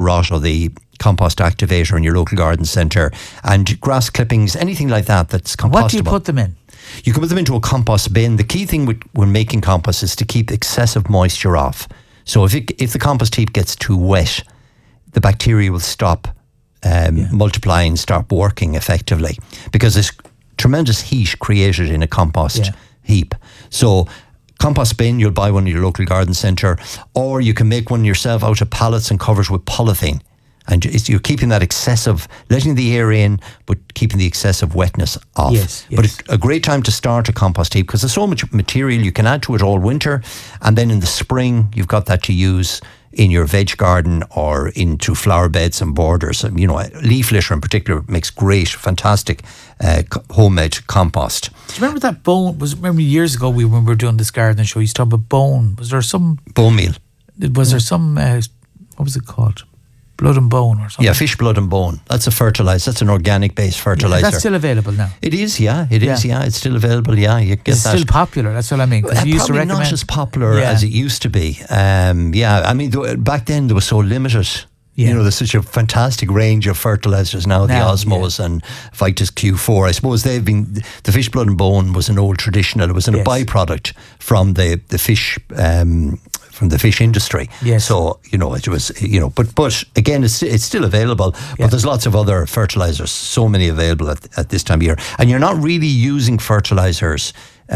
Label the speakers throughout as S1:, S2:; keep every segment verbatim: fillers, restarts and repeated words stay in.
S1: rot or the compost activator in your local garden centre, and grass clippings, anything like that that's compostable.
S2: What do you put them in?
S1: You can put them into a compost bin. The key thing with, when making compost is to keep excessive moisture off. So if it, if the compost heap gets too wet, the bacteria will stop um, yeah. multiplying, stop working effectively, because there's tremendous heat created in a compost yeah. heap. So compost bin, you'll buy one in your local garden centre, or you can make one yourself out of pallets and cover it with polythene. And you're keeping that excessive, letting the air in, but keeping the excessive wetness off.
S2: Yes, yes.
S1: But it's a great time to start a compost heap because there's so much material you can add to it all winter. And then in the spring, you've got that to use in your veg garden or into flower beds and borders. You know, leaf litter in particular makes great, fantastic uh, homemade compost.
S2: Do you remember that bone? Was remember years ago we when we were doing this garden show, you used to talk about bone. Was there some
S1: bone meal?
S2: Was there some? Uh, what was it called? Blood and bone or something?
S1: Yeah, fish blood and bone. That's a fertilizer. That's an organic based fertilizer.
S2: Yeah, that's still available now.
S1: It is, yeah. It is, yeah. yeah. It's still available, yeah. You get
S2: it's
S1: that.
S2: still popular. That's what I mean.
S1: Uh,
S2: you used
S1: probably
S2: to recommend,
S1: not as popular
S2: yeah.
S1: as it used to be. Um, yeah, I mean, th- back then they were so limited. Yeah. You know, there's such a fantastic range of fertilizers now, now the Osmos yeah. and Vitus Q four. I suppose they've been, the fish blood and bone was an old traditional, it was a yes. byproduct from the, the fish, um, from the fish industry.
S2: Yes.
S1: So, you know, it was, you know, but but again, it's it's still available, but yeah. there's lots of other fertilizers, so many available at, at this time of year. And you're not really using fertilizers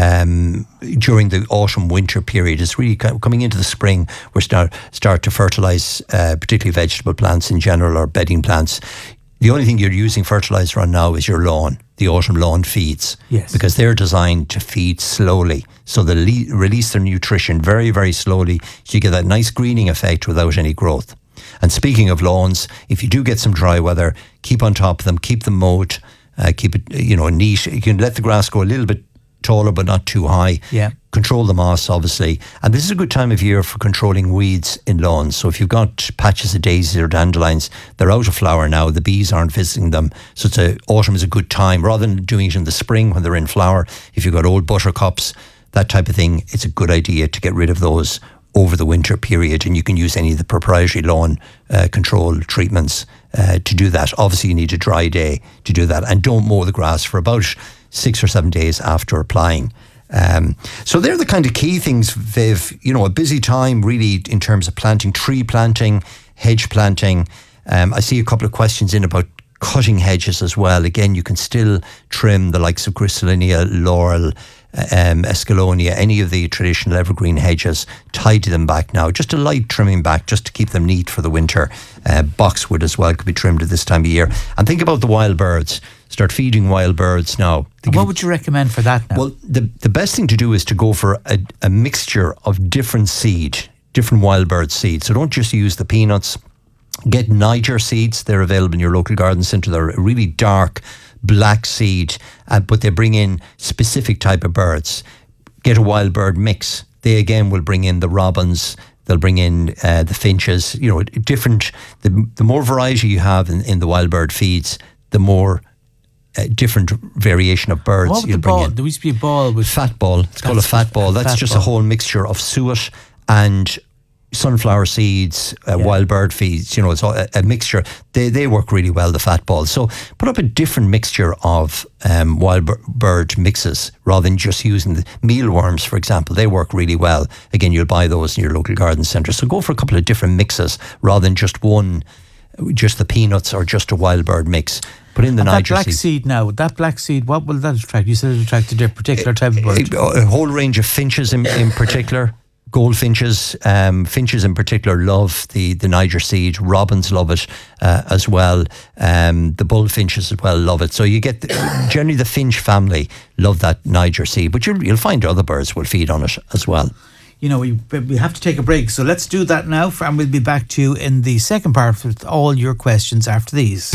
S1: um, during the autumn winter period. It's really coming into the spring, we start, start to fertilize, uh, particularly vegetable plants in general or bedding plants. The only thing you're using fertilizer on now is your lawn, the autumn lawn feeds.
S2: Yes.
S1: Because they're designed to feed slowly. So they le- release their nutrition very, very slowly. So you get that nice greening effect without any growth. And speaking of lawns, if you do get some dry weather, keep on top of them, keep them mowed, uh, keep it, you know, neat. You can let the grass go a little bit taller, but not too high.
S2: Yeah.
S1: Control the moss, obviously. And this is a good time of year for controlling weeds in lawns. So if you've got patches of daisies or dandelions, they're out of flower now. The bees aren't visiting them. So it's a, autumn is a good time. Rather than doing it in the spring when they're in flower, if you've got old buttercups, that type of thing, it's a good idea to get rid of those over the winter period. And you can use any of the proprietary lawn uh, control treatments uh, to do that. Obviously, you need a dry day to do that. And don't mow the grass for about six or seven days after applying. Um, so they're the kind of key things, Viv. You know, a busy time really in terms of planting, tree planting, hedge planting. Um, I see a couple of questions in about cutting hedges as well. Again, you can still trim the likes of Griselinia, laurel, um, escallonia, any of the traditional evergreen hedges, tidy them back now. Just a light trimming back just to keep them neat for the winter. Uh, boxwood as well could be trimmed at this time of year. And think about the wild birds. Start feeding wild birds now.
S2: And what would you recommend for that now?
S1: Well, the, the best thing to do is to go for a, a mixture of different seed, different wild bird seeds. So don't just use the peanuts. Get Niger seeds. They're available in your local garden centre. They're a really dark black seed, uh, but they bring in specific type of birds. Get a wild bird mix. They again will bring in the robins. They'll bring in uh, the finches. You know, different. The, the more variety you have in, in the wild bird feeds, the more Uh, different variation of birds
S2: what
S1: you'll
S2: the
S1: bring
S2: ball?
S1: in.
S2: There used to be a ball with
S1: fat ball. It's called a fat ball. That's
S2: fat
S1: just
S2: ball.
S1: a whole mixture of suet and sunflower seeds, uh,
S2: yeah.
S1: wild bird feeds. You know, it's all a, a mixture. They they work really well. The fat balls. So put up a different mixture of um, wild b- bird mixes rather than just using the mealworms, for example. They work really well. Again, you'll buy those in your local garden centre. So go for a couple of different mixes rather than just one, just the peanuts or just a wild bird mix. Put in the
S2: and
S1: Niger
S2: that black
S1: seed.
S2: seed now, that black seed, what will that attract? You said it attracted a particular type of bird.
S1: A, a whole range of finches in, in particular. Goldfinches, um, finches in particular love the, the Niger seed. Robins love it uh, as well. Um, the bullfinches as well love it. So you get, the, generally the finch family love that Niger seed, but you'll, you'll find other birds will feed on it as well.
S2: You know, we we have to take a break, so let's do that now, and we'll be back to you in the second part with all your questions after these.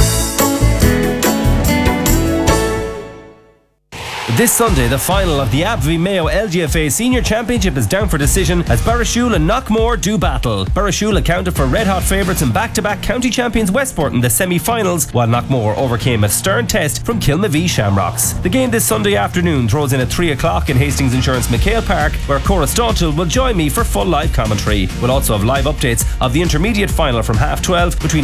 S3: This Sunday, the final of the A B V Mayo L G F A Senior Championship is down for decision as Barrashule and Knockmore do battle. Barrashule accounted for red-hot favourites and back-to-back county champions Westport in the semi-finals, while Knockmore overcame a stern test from Kilmavee Shamrocks. The game this Sunday afternoon throws in at three o'clock in Hastings Insurance McHale Park, where Cora Staunton will join me for full live commentary. We'll also have live updates of the intermediate final from half twelve between